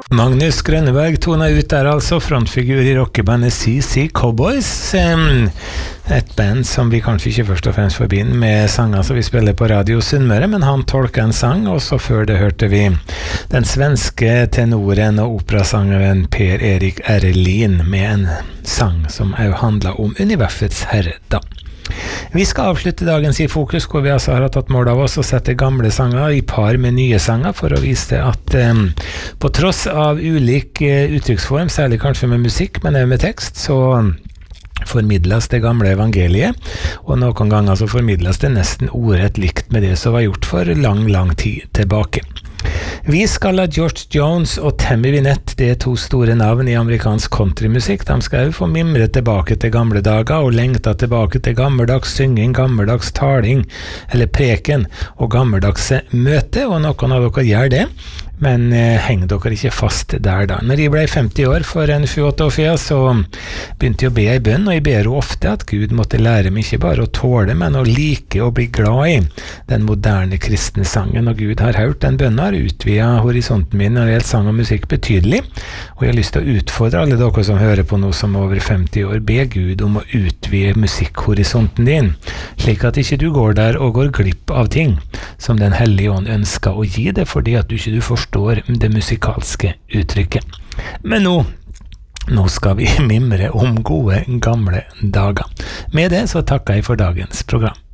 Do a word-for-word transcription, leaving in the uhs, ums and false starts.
Magnus Grønneberg tona ut der altså, frontfigur i rockebandet C C Cowboys, et band som vi kanskje ikke først og fremst forbinder med sanger som vi spiller på Radio Sunnmøre, men han tolket en sang, og så før det hørte vi den svenske tenoren og operasangeren Per Erik Erlin med en sang som også handler om universets herre da. Vi skal avslutte dagens I Fokus, hvor vi altså har tatt mål av oss å sette gamle sanger I par med nye sanger, for å vise at um, på tross av ulik uh, uttrykksform, særlig kanskje med musikk, men også med tekst, så formidles det gamle evangeliet, og noen ganger så formidles det nesten ordrett likt med det som var gjort for lang, lang tid tilbake. Vi skal ha George Jones og Tammy Wynette, det er to store navn I amerikansk countrymusikk. De skal jo få mimre tilbake til gamle dager og lengte tilbake til gammeldags synging, gammeldags taling eller preken og gammeldags møte, og noen av dere gjør det. Men eh, heng dere ikke fast der da. Når jeg ble femti år for en tjueåtte år siden, så begynte jeg å be I bønn, og jeg ber jo ofte at Gud måtte lære meg ikke bare å tåle, men å like og bli glad I den moderne kristne sangen. Og Gud har hørt den bønnen, har utvidet horisonten min når det gjelder sang og musikk betydelig, og jeg har lyst til å utfordre alle dere som hører på noe som er over femti år. Be Gud om å utvide musikkhorisonten din, slik at ikke du går der og går glipp av ting som den hellige ånd ønsker å gi deg, fordi at du ikke du forstår det musikalske uttrykket. Men nå, nå skal vi mimre om gode, gamle dager. Med det så takker jeg for dagens program.